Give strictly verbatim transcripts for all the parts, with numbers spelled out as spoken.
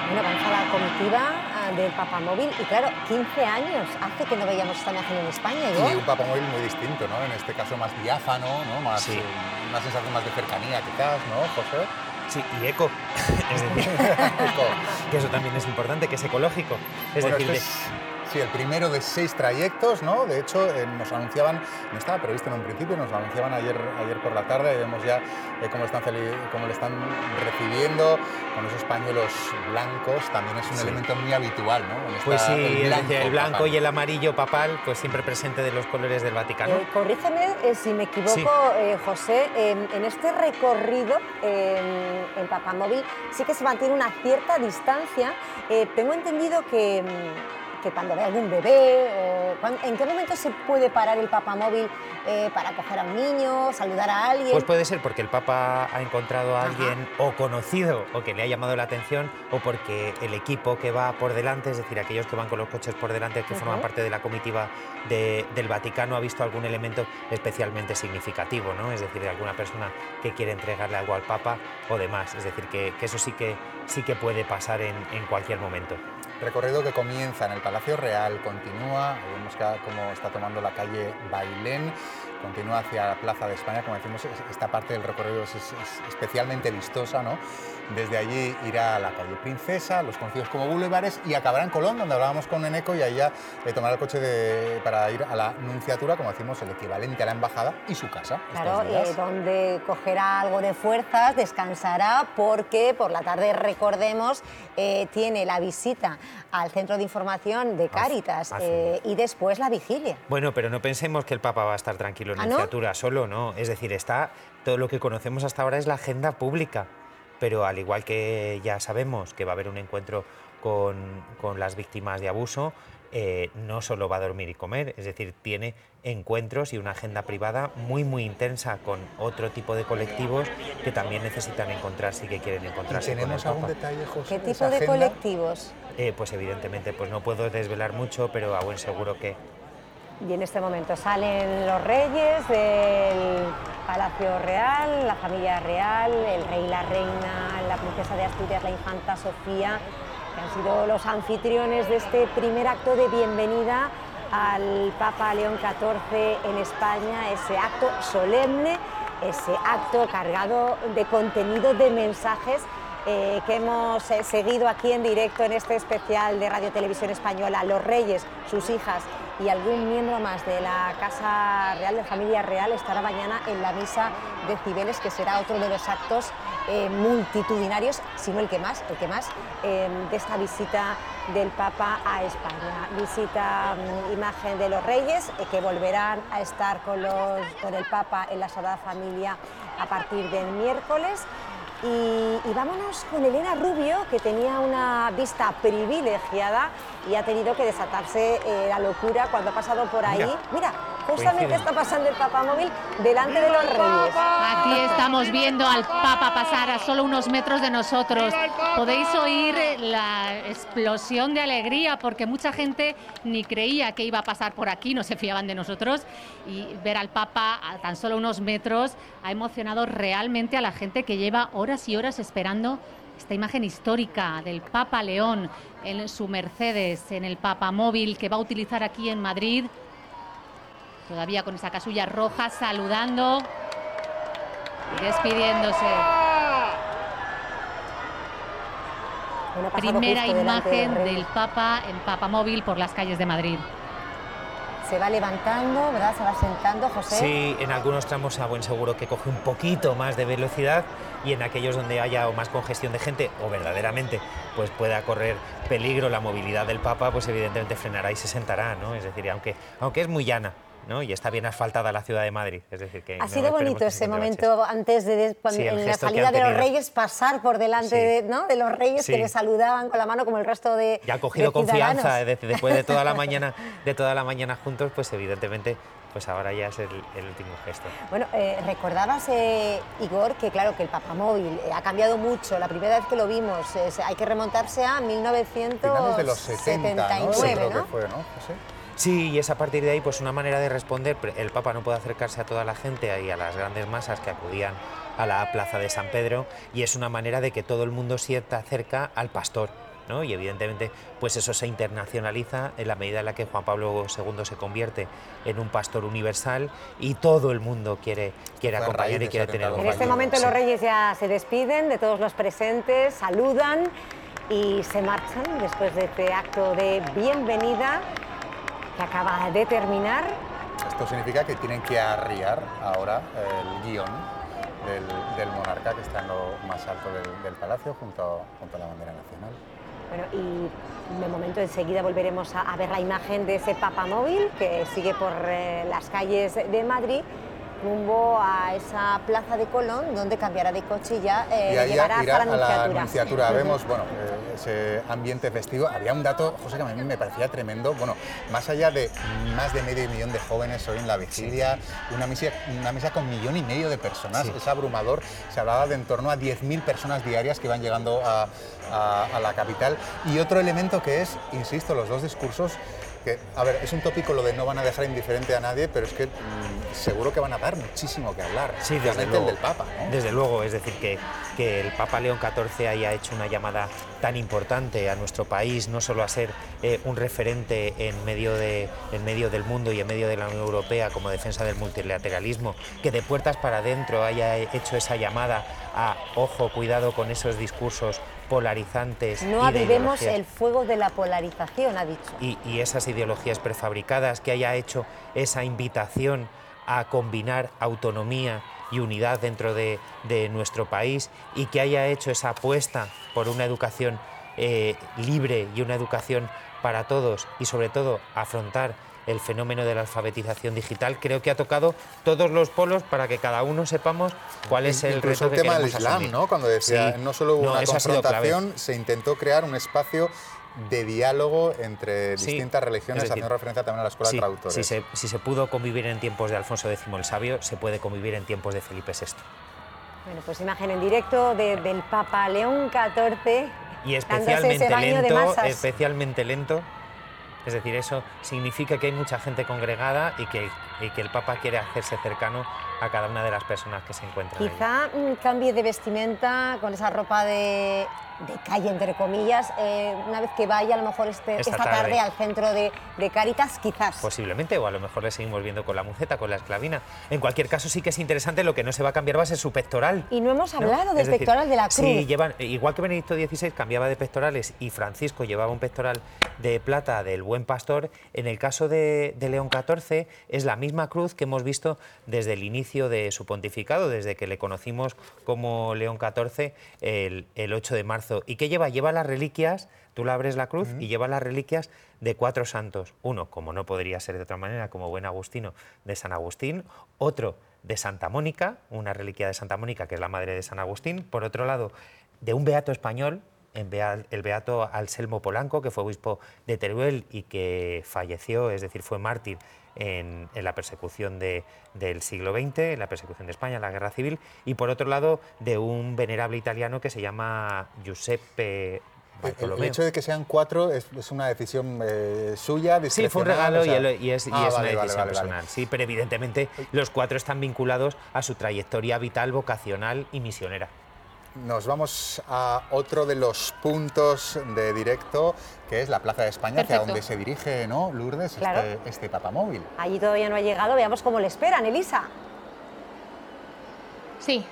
Bueno, vamos a la comitiva del papamóvil y claro, quince años hace que no veíamos esta imagen en España, ¿no? Y un papamóvil muy distinto, ¿no? En este caso más diáfano, ¿no? Más, sí. eh, una sensación más de cercanía quizás, ¿no, José? Sí, y eco. Es decir, Eco. que eso también es importante, que es ecológico. Es Bueno, decir, este es, sí, el primero de seis trayectos, ¿no? De hecho, eh, nos anunciaban, no estaba previsto en un principio, nos lo anunciaban ayer, ayer por la tarde, y vemos ya eh, cómo, están cómo le están recibiendo con esos pañuelos blancos, también es un sí. elemento muy habitual, ¿no? Esta, pues sí, el blanco, el blanco papal. y el amarillo papal, pues siempre presente de los colores del Vaticano. Eh, corrígeme eh, si me equivoco, sí. eh, José, eh, en este recorrido eh, el papamóvil sí que se mantiene una cierta distancia. Eh, tengo entendido que, que cuando ve algún bebé, o cuando, ¿en qué momento se puede parar el papamóvil eh, para coger a un niño, saludar a alguien? Pues puede ser porque el Papa ha encontrado a alguien Ajá. o conocido o que le ha llamado la atención, o porque el equipo que va por delante, es decir, aquellos que van con los coches por delante, que uh-huh. forman parte de la comitiva de, del Vaticano, ha visto algún elemento especialmente significativo, ¿no? Es decir, de alguna persona que quiere entregarle algo al Papa o demás. Es decir, que, que eso sí que, sí que puede pasar en, en cualquier momento. Recorrido que comienza en el Palacio Real, continúa, vemos cómo está tomando la calle Bailén, continúa hacia la Plaza de España, como decimos, esta parte del recorrido es, es especialmente vistosa, ¿no? Desde allí irá a la calle Princesa, los conocidos como bulevares, y acabará en Colón, donde hablábamos con Eneco, y ahí ya eh, tomará el coche de, para ir a la Nunciatura, como decimos, el equivalente a la embajada, y su casa. Claro, eh, donde cogerá algo de fuerzas, descansará, porque por la tarde, recordemos, eh, tiene la visita al Centro de Información de Cáritas eh, y después la vigilia. Bueno, pero no pensemos que el Papa va a estar tranquilo en ¿Ah, Nunciatura no? solo, ¿no? Es decir, está, todo lo que conocemos hasta ahora es la agenda pública, pero al igual que ya sabemos que va a haber un encuentro con, con las víctimas de abuso, eh, no solo va a dormir y comer, es decir, tiene encuentros y una agenda privada muy, muy intensa con otro tipo de colectivos que también necesitan encontrarse y que quieren encontrarse. ¿Tenemos con el algún Papa. detalle, José? ¿Qué tipo de agenda? colectivos? Eh, pues evidentemente, pues no puedo desvelar mucho, pero a buen seguro que... Y en este momento salen los reyes del Palacio Real, la familia real, el rey y la reina, la princesa de Asturias, la infanta Sofía, que han sido los anfitriones de este primer acto de bienvenida al Papa León catorce en España, ese acto solemne, ese acto cargado de contenido, de mensajes eh, que hemos eh, seguido aquí en directo en este especial de Radio Televisión Española. Los reyes, sus hijas y algún miembro más de la Casa Real, de Familia Real, estará mañana en la misa de Cibeles, que será otro de los actos eh, multitudinarios, si no el que más, el que más, eh, de esta visita del Papa a España. Visita, um, imagen de los reyes, eh, que volverán a estar con, los, con el Papa en la Sagrada Familia a partir del miércoles. Y, y vámonos con Elena Rubio, que tenía una vista privilegiada y ha tenido que desatarse eh, la locura cuando ha pasado por ahí. Mira, Mira justamente está pasando el papamóvil delante de los reyes. Aquí estamos viendo al Papa pasar a solo unos metros de nosotros. Podéis oír la explosión de alegría porque mucha gente ni creía que iba a pasar por aquí, no se fiaban de nosotros, y ver al Papa a tan solo unos metros ha emocionado realmente a la gente que lleva horas y horas esperando esta imagen histórica del Papa León en su Mercedes, en el papamóvil que va a utilizar aquí en Madrid, todavía con esa casulla roja, saludando y despidiéndose. Primera imagen de del Papa en papamóvil por las calles de Madrid. Se va levantando, ¿verdad? Se va sentando, José. Sí, en algunos tramos a buen seguro que coge un poquito más de velocidad, y en aquellos donde haya o más congestión de gente o verdaderamente pues pueda correr peligro la movilidad del Papa, pues evidentemente frenará y se sentará, ¿no? Es decir, aunque, aunque es muy llana, ¿no? Y está bien asfaltada la ciudad de Madrid, es decir que... Ha no sido bonito ese momento baches. Antes de, de cuando, sí, en la salida de los reyes, pasar por delante sí. de, ¿no? de los reyes sí. que le saludaban con la mano como el resto de Ya ha cogido de confianza de, después de toda la mañana, de toda la mañana juntos, pues evidentemente pues ahora ya es el, el último gesto. Bueno, eh, recordabas, eh, Igor, que claro, que el papamóvil eh, ha cambiado mucho. La primera vez que lo vimos, eh, hay que remontarse a mil novecientos setenta y nueve, ¿no? Sí, creo ¿no? que fue, ¿no? ¿Sí? Sí, y es a partir de ahí pues una manera de responder. El Papa no puede acercarse a toda la gente y a las grandes masas que acudían a la plaza de San Pedro, y es una manera de que todo el mundo sienta cerca al pastor, ¿no? Y evidentemente pues eso se internacionaliza en la medida en la que Juan Pablo segundo se convierte en un pastor universal y todo el mundo quiere, quiere acompañar y quiere tener un En este momento sí. los reyes ya se despiden de todos los presentes, saludan y se marchan después de este acto de bienvenida que acaba de terminar. Esto significa que tienen que arriar ahora el guión del, del monarca que está en lo más alto del, del palacio junto, junto a la bandera nacional. Bueno, y de momento enseguida volveremos a, a ver la imagen de ese papamóvil que sigue por eh, las calles de Madrid rumbo a esa plaza de Colón, donde cambiará de coche y ya eh, y ahí llevará irá hasta la a la Anunciatura. Anunciatura. Vemos, bueno, eh, ese ambiente festivo. Había un dato, José, que a mí me parecía tremendo. Bueno, más allá de más de medio millón de jóvenes hoy en la vigilia, sí. una, misa, una misa con millón y medio de personas, sí. es abrumador. Se hablaba de en torno a diez mil personas diarias que van llegando a, a, a la capital. Y otro elemento que es, insisto, los dos discursos. Que, a ver, es un tópico lo de no van a dejar indiferente a nadie, pero es que mmm, seguro que van a dar muchísimo que hablar. Sí, desde luego. El del Papa, ¿no? Desde luego, es decir, que, que el Papa León catorce haya hecho una llamada tan importante a nuestro país, no solo a ser eh, un referente en medio, de, en medio del mundo y en medio de la Unión Europea como defensa del multilateralismo, que de puertas para adentro haya hecho esa llamada a, ojo, cuidado con esos discursos polarizantes. No avivemos el fuego de la polarización, ha dicho. Y, y esas ideologías prefabricadas, que haya hecho esa invitación a combinar autonomía y unidad dentro de, de nuestro país y que haya hecho esa apuesta por una educación eh, libre y una educación para todos y sobre todo afrontar el fenómeno de la alfabetización digital, creo que ha tocado todos los polos para que cada uno sepamos cuál es el Incluso reto el que tema del queremos Islam, asumir. ¿no? Cuando decía, sí. no solo hubo no, una confrontación, se intentó crear un espacio de diálogo entre sí. distintas religiones, decir, haciendo referencia también a la Escuela sí, de Traductores. Si se, si se pudo convivir en tiempos de Alfonso décimo el Sabio, se puede convivir en tiempos de Felipe sexto. Bueno, pues imagen en directo de, del Papa León catorce. Y especialmente ese baño lento, de masas. especialmente lento. Es decir, eso significa que hay mucha gente congregada y que, y que el Papa quiere hacerse cercano a cada una de las personas que se encuentran Quizá allí. cambie de vestimenta con esa ropa de, de calle, entre comillas, eh, una vez que vaya a lo mejor este, esta, esta tarde. tarde al centro de, de Cáritas, quizás. Posiblemente, o a lo mejor le seguimos viendo con la muceta, con la esclavina. En cualquier caso sí que es interesante, lo que no se va a cambiar va a ser su pectoral. Y no hemos hablado ¿no? del es decir, pectoral de la cruz. Sí, llevan, igual que Benedicto dieciséis cambiaba de pectorales y Francisco llevaba un pectoral de plata del Buen Pastor, en el caso de, de León catorce es la misma cruz que hemos visto desde el inicio de su pontificado, desde que le conocimos como León catorce el, el ocho de marzo. ¿Y qué lleva? Lleva las reliquias, tú la abres la cruz uh-huh. y lleva las reliquias de cuatro santos. Uno, como no podría ser de otra manera, como buen agustino, de San Agustín. Otro, de Santa Mónica, una reliquia de Santa Mónica, que es la madre de San Agustín. Por otro lado, de un beato español, el beato Anselmo Polanco, que fue obispo de Teruel y que falleció, es decir, fue mártir en, en la persecución de, del siglo veinte, en la persecución de España, en la Guerra Civil, y por otro lado, de un venerable italiano que se llama Giuseppe Bartolomeo. El hecho de que sean cuatro es, es una decisión eh, suya, sí, fue un regalo, o sea, y, el, y es, ah, y es vale, una decisión vale, vale, personal. vale. Sí, pero evidentemente los cuatro están vinculados a su trayectoria vital, vocacional y misionera. Nos vamos a otro de los puntos de directo, que es la Plaza de España, Perfecto. hacia donde se dirige, ¿no, Lourdes, claro. este, este papamóvil? Allí todavía no ha llegado, veamos cómo le esperan, Elisa. Sí.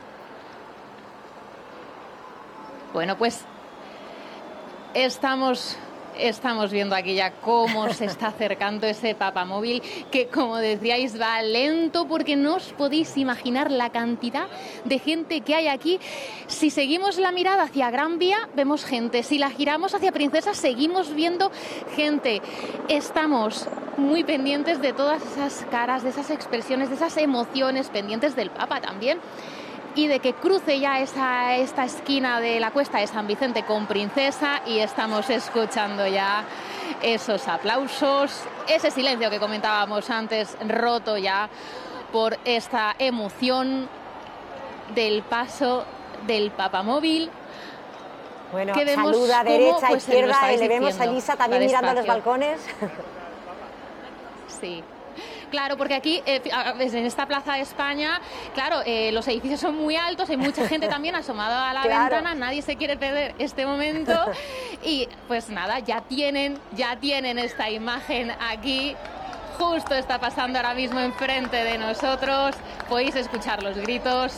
Bueno, pues estamos... Estamos viendo aquí ya cómo se está acercando ese papamóvil, que como decíais va lento porque no os podéis imaginar la cantidad de gente que hay aquí. Si seguimos la mirada hacia Gran Vía, vemos gente. Si la giramos hacia Princesa, seguimos viendo gente. Estamos muy pendientes de todas esas caras, de esas expresiones, de esas emociones, pendientes del Papa también. Y de que cruce ya esa, esta esquina de la Cuesta de San Vicente con Princesa y estamos escuchando ya esos aplausos, ese silencio que comentábamos antes, roto ya por esta emoción del paso del papamóvil. Bueno, que vemos saluda cómo, derecha, pues, izquierda, y le vemos diciendo, a Elisa también mirando a los balcones. Sí. Claro, porque aquí, eh, en esta Plaza de España, claro, eh, los edificios son muy altos, hay mucha gente también asomada a la Claro. ventana, nadie se quiere perder este momento y pues nada, ya tienen, ya tienen esta imagen aquí, justo está pasando ahora mismo enfrente de nosotros, podéis escuchar los gritos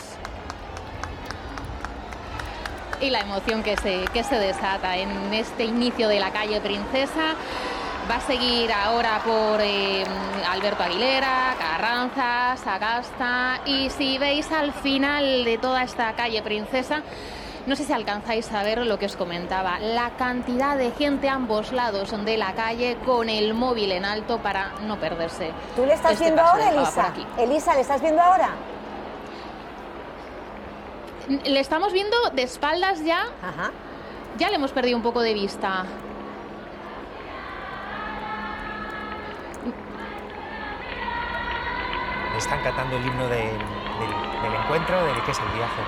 y la emoción que se, que se desata en este inicio de la calle Princesa. Va a seguir ahora por eh, Alberto Aguilera, Carranza, Sagasta y si veis al final de toda esta calle Princesa, no sé si alcanzáis a ver lo que os comentaba, la cantidad de gente a ambos lados de la calle con el móvil en alto para no perderse. ¿Tú le estás este viendo paso ahora, del Papa Elisa? por aquí. Elisa, ¿le estás viendo ahora? Le estamos viendo de espaldas ya, Ajá. ya le hemos perdido un poco de vista. Están cantando el himno de- del, del encuentro, del que es el viaje.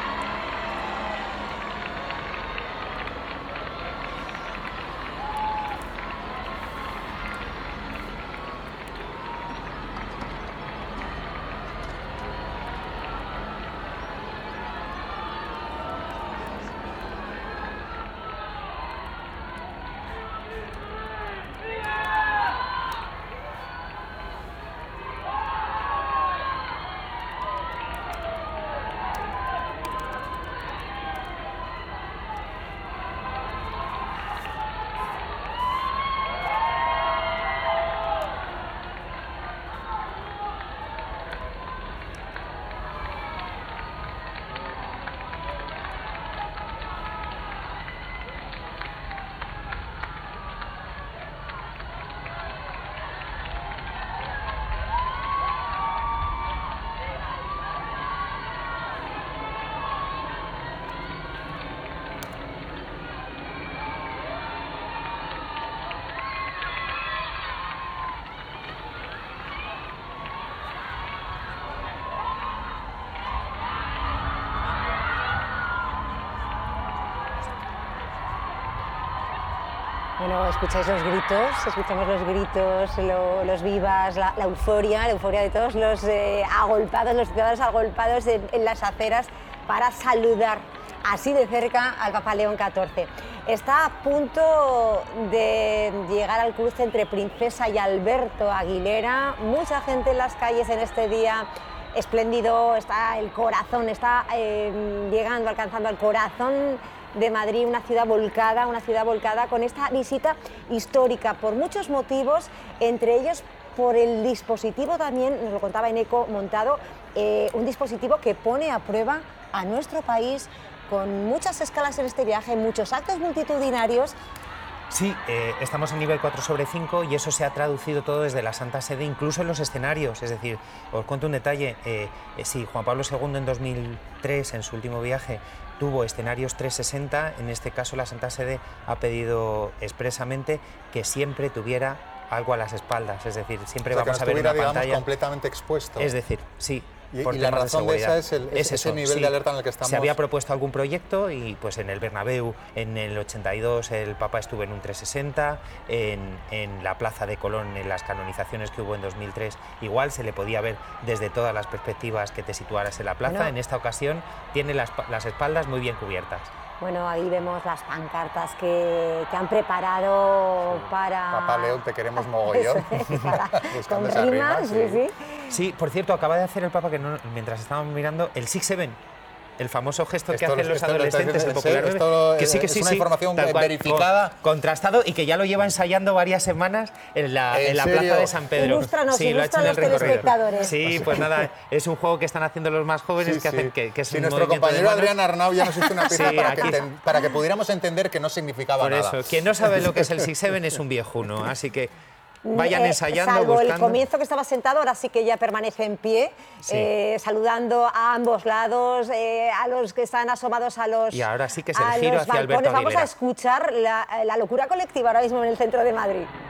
Bueno, escucháis los gritos, escuchamos los gritos, lo- los vivas, la, la euforia, la euforia de todos los eh, agolpados, los ciudadanos agolpados en, en las aceras para saludar así de cerca al Papa León catorce. Está a punto de llegar al cruce entre Princesa y Alberto Aguilera. Mucha gente en las calles en este día espléndido, está el corazón, está eh, llegando, alcanzando al corazón de Madrid, una ciudad volcada, una ciudad volcada con esta visita histórica por muchos motivos, entre ellos por el dispositivo también, nos lo contaba Eneco montado, eh, un dispositivo que pone a prueba a nuestro país con muchas escalas en este viaje, muchos actos multitudinarios. Sí, eh, estamos en nivel cuatro sobre cinco y eso se ha traducido todo desde la Santa Sede, incluso en los escenarios. Es decir, os cuento un detalle, eh, eh, si Juan Pablo segundo en dos mil tres, en su último viaje, tuvo escenarios trescientos sesenta, en este caso la Santa Sede ha pedido expresamente que siempre tuviera algo a las espaldas, es decir, siempre O sea, que vamos no a ver estuviera, una digamos, pantalla completamente expuesto. Es decir, sí. Y, por y la temas razón de, seguridad. esa es, el, es ese eso, nivel sí. de alerta en el que estamos. Se había propuesto algún proyecto y pues en el Bernabéu en el ochenta y dos el Papa estuvo en un trescientos sesenta, en, en la Plaza de Colón en las canonizaciones que hubo en dos mil tres igual se le podía ver desde todas las perspectivas que te situaras en la plaza. Bueno. En esta ocasión tiene las, las espaldas muy bien cubiertas. Bueno, ahí vemos las pancartas que, que han preparado Sí. para... Papá León, te queremos mogollón. para, Buscando con esas rimas, rimas, sí, sí. sí. Sí, por cierto, acaba de hacer el Papa, que no, mientras estábamos mirando, el six seven. El famoso gesto que Esto hacen lo- los esto lo está adolescentes, el diciendo en popular serio, nueve, esto que sí, que es sí, una sí, información tal cual, verificada. con- contrastado y que ya lo lleva ensayando varias semanas en la, ¿En en la serio? Plaza de San Pedro. Ilústranos, sí, lo ha hecho en ilustra el a los recorrido. telespectadores. Sí, pues nada, es un juego que están haciendo los más jóvenes Sí, que sí. hacen que, que es Sí, un nuestro movimiento de compañero manos. Adrián Arnau ya nos hizo una pieza Sí, para, que aquí- enten- para que pudiéramos entender que no significaba Por nada. eso, quien no sabe lo que es el six seven es un viejuno, así que vayan Eh, ensayando, salvo buscando. el comienzo que estaba sentado, ahora sí que ya permanece en pie, Sí. eh, saludando a ambos lados, eh, a los que están asomados a los Y ahora sí que es el a giro los hacia balcones. Alberto Vamos a Aguilera. escuchar la, la locura colectiva ahora mismo en el centro de Madrid.